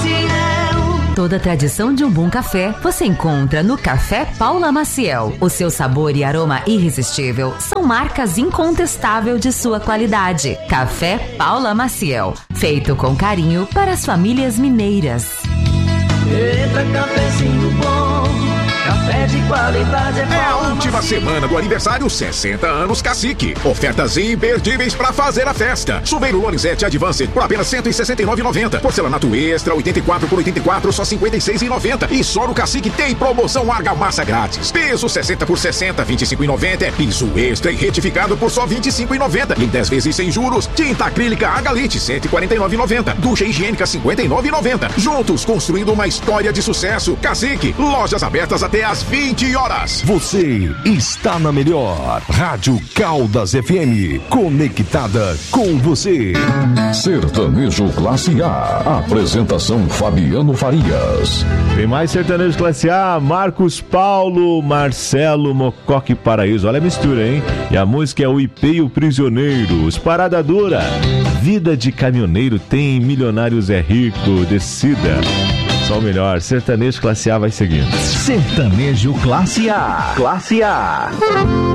Toda a tradição de um bom café você encontra no Café Paula Maciel. O seu sabor e aroma irresistível são marcas incontestáveis de sua qualidade. Café Paula Maciel, feito com carinho para as famílias mineiras. Eita, cafezinho bom, café de qualidade é a última semana do aniversário 60 anos Cacique. Ofertas imperdíveis para fazer a festa. Chuveiro Lorenzetti Advanced por apenas R$ 169,90. Porcelanato Extra 84 por 84 só R$ 56,90. E só no Cacique tem promoção argamassa grátis. Piso 60 por 60 R$ 25,90. É piso extra e retificado por só R$ 25,90. Em 10 vezes sem juros. Tinta acrílica Agalite R$ 149,90. Ducha higiênica R$ 59,90. Juntos construindo uma história de sucesso. Cacique, lojas abertas até às 20 horas. Você está na melhor Rádio Caldas FM, conectada com você. Sertanejo Classe A. Apresentação Fabiano Farias. Tem mais Sertanejo Classe A. Marcos Paulo, Marcelo, Mocoque Paraíso. Olha a mistura, hein? E a música é O IP e o Prisioneiro. Os Parada Dura. Vida de caminhoneiro tem, Milionários é rico, Descida. Só o melhor, Sertanejo Classe A vai seguindo. Sertanejo Classe A. Classe A.